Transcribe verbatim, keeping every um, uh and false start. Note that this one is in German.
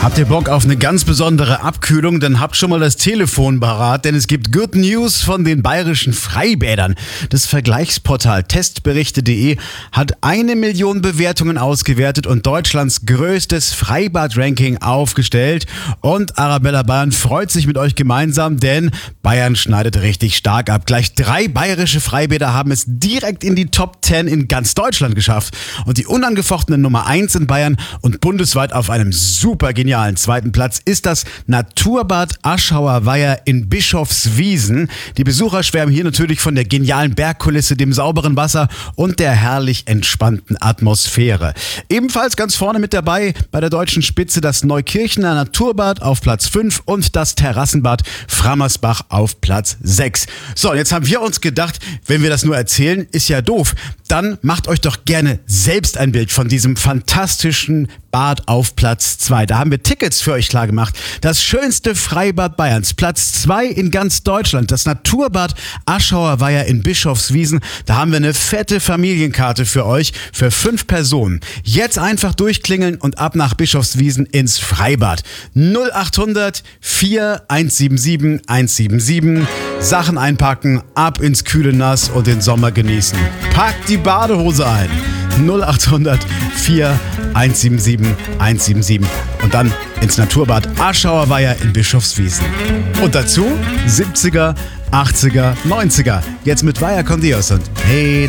Habt ihr Bock auf eine ganz besondere Abkühlung? Dann habt schon mal das Telefon parat, denn es gibt Good News von den bayerischen Freibädern. Das Vergleichsportal testberichte punkt de hat eine Million Bewertungen ausgewertet und Deutschlands größtes Freibad-Ranking aufgestellt. Und Arabella Bayern freut sich mit euch gemeinsam, denn Bayern schneidet richtig stark ab. Gleich drei bayerische Freibäder haben es direkt in die Top zehn in ganz Deutschland geschafft. Und die unangefochtene Nummer eins in Bayern und bundesweit auf einem super genialen zweiten Platz ist das Naturbad Aschauer Weiher in Bischofswiesen. Die Besucher schwärmen hier natürlich von der genialen Bergkulisse, dem sauberen Wasser und der herrlich entspannten Atmosphäre. Ebenfalls ganz vorne mit dabei bei der deutschen Spitze das Neukirchener Naturbad auf Platz fünf und das Terrassenbad Frammersbach auf Platz sechs. So, jetzt haben wir uns gedacht, wenn wir das nur erzählen, ist ja doof. Dann macht euch doch gerne selbst ein Bild von diesem fantastischen Bad auf Platz zwei. Da haben wir Tickets für euch klar gemacht. Das schönste Freibad Bayerns, Platz zwei in ganz Deutschland, das Naturbad Aschauer Weiher in Bischofswiesen. Da haben wir eine fette Familienkarte für euch, für fünf Personen. Jetzt einfach durchklingeln und ab nach Bischofswiesen ins Freibad. null acht hundert vier eins sieben sieben eins sieben sieben. Sachen einpacken, ab ins kühle Nass und den Sommer genießen. Packt die Badehose ein. null acht hundert vier eins sieben sieben eins sieben sieben und dann ins Naturbad Aschauer Weiher in Bischofswiesen. Und dazu siebziger, achtziger, neunziger. Jetzt mit Weiher con Dios und hey.